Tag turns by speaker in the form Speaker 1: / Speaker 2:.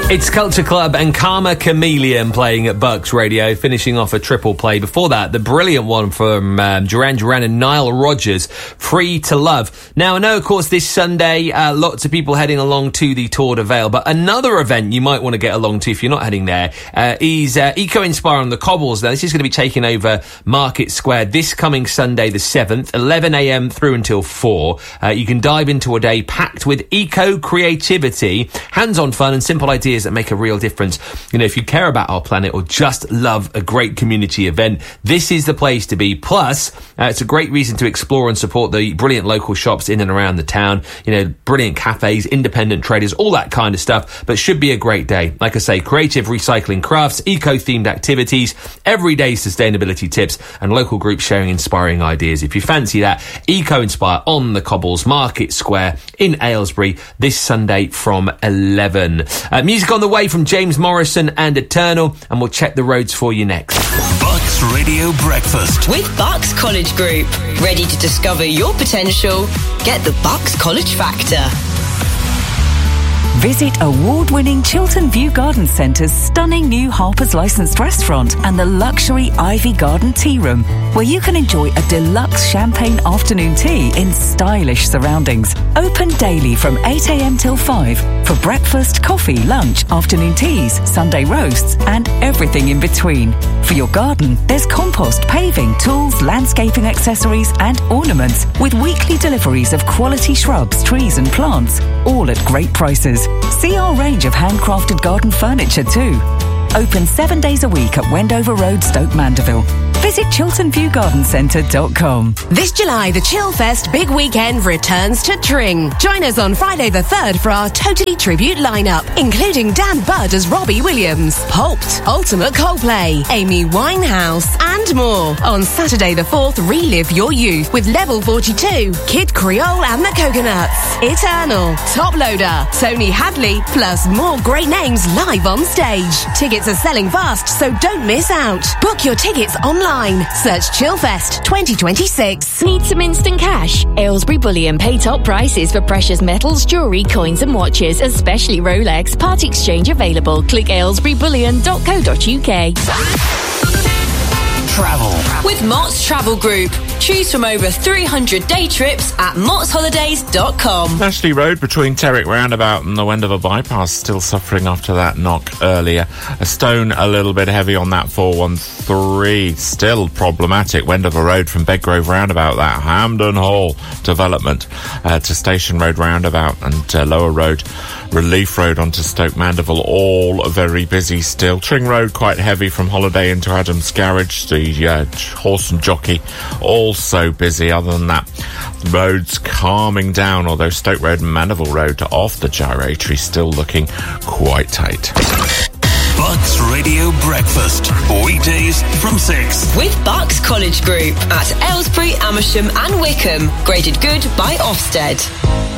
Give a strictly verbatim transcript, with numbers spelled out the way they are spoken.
Speaker 1: It's Culture Club and Karma Chameleon playing at Bucks Radio, finishing off a triple play. Before that, the brilliant one from um, Duran Duran and Nile Rodgers, Free to Love. Now, I know, of course, this Sunday, uh, lots of people heading along to the Tour de Vale, but another event you might want to get along to if you're not heading there uh, is uh, Eco Inspire on the Cobbles. Now, this is going to be taking over Market Square this coming Sunday, the seventh, eleven a.m. through until four. Uh, you can dive into a day packed with eco-creativity, hands-on fun and simple ideas that make a real difference. You know, if you care about our planet or just love a great community event, this is the place to be. Plus, uh, it's a great reason to explore and support the brilliant local shops in and around the town. You know, brilliant cafes, independent traders, all that kind of stuff. But should be a great day. Like I say, creative recycling crafts, eco-themed activities, everyday sustainability tips, and local groups sharing inspiring ideas. If you fancy that, Eco Inspire on the Cobbles, Market Square in Aylesbury this Sunday from eleven. Uh, music on the way from James Morrison and Eternal, and we'll check the roads for you next.
Speaker 2: Bucks Radio Breakfast
Speaker 3: with Bucks College Group. Ready to discover your potential? Get the Bucks College Factor.
Speaker 4: Visit award-winning Chiltern View Garden Centre's stunning new Harper's licensed restaurant and the luxury Ivy Garden Tea Room, where you can enjoy a deluxe champagne afternoon tea in stylish surroundings. Open daily from eight a.m. till five for breakfast, coffee, lunch, afternoon teas, Sunday roasts and everything in between. For your garden, there's compost, paving, tools, landscaping accessories and ornaments with weekly deliveries of quality shrubs, trees and plants, all at great prices. See our range of handcrafted garden furniture too. Open seven days a week at Wendover Road, Stoke Mandeville. Visit chiltern view garden centre dot com.
Speaker 5: This July, the Chillfest Big Weekend returns to Tring. Join us on Friday the third for our Totally Tribute lineup, including Dan Budd as Robbie Williams, Pulped, Ultimate Coldplay, Amy Winehouse, and more. On Saturday the fourth, relive your youth with Level forty-two, Kid Creole and the Coconuts, Eternal, Top Loader, Tony Hadley, plus more great names live on stage. Tickets are selling fast, so don't miss out. Book your tickets online. Search Chillfest twenty twenty-six.
Speaker 6: Need some instant cash? Aylesbury Bullion pay top prices for precious metals, jewellery, coins and watches, especially Rolex. Part exchange available. Click aylesbury bullion dot co dot uk.
Speaker 2: Travel
Speaker 3: with Mott's Travel Group. Choose from over three hundred day trips at motts holidays dot com.
Speaker 7: Ashley Road between Terrick Roundabout and the Wendover Bypass still suffering after that knock earlier. A stone a little bit heavy on that four one three. Still problematic. Wendover Road from Bedgrove Roundabout, that Hampden Hall development, uh, to Station Road Roundabout and uh, Lower Road, Relief Road onto Stoke Mandeville, all very busy still. Tring Road quite heavy from Holiday into Adams Garage. The uh, horse and jockey also busy. Other than that, roads calming down, although Stoke Road and Mandeville Road off the gyratory still looking quite tight.
Speaker 2: Bucks Radio Breakfast, weekdays from six.
Speaker 3: With Bucks College Group at Aylesbury, Amersham and Wickham. Graded good by Ofsted.